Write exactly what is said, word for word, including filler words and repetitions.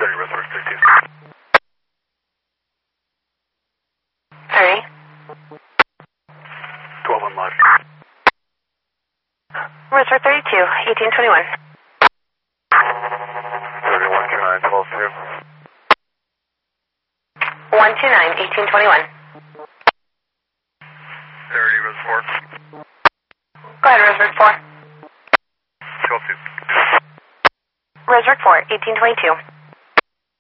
thirty, Reservoir thirty-two. thirty. twelve on live. Reservoir thirty-two, eighteen twenty-one. thirty-one, two nine, twelve two. one two nine, eighteen twenty-one. thirty, Reservoir. Go ahead, Reservoir four. twelve two. Reservoir four, eighteen twenty-two.